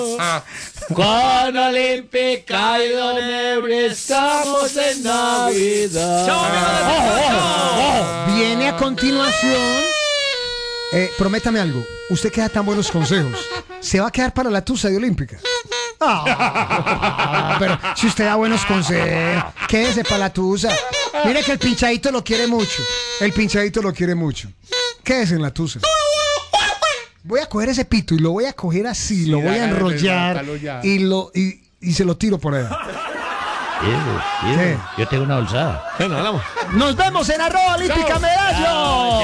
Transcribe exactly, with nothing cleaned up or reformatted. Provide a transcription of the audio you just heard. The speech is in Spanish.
Con Olímpica y Don Ebre estamos en Navidad. ¡Chao, amigos del Picadillo! Ojo, viene a continuación. Eh, prométame algo. Usted que da tan buenos consejos, ¿se va a quedar para la tusa de Olímpica? Ah, pero si usted da buenos consejos, quédese para la tusa. Mire que el pinchadito lo quiere mucho. El pinchadito lo quiere mucho. Quédese en la tusa. Voy a coger ese pito y lo voy a coger así, lo voy a enrollar y lo y, y se lo tiro por allá. Eso, eso. Yo tengo una bolsada. Bueno, hablamos. Nos vemos en arroba olímpica medallo.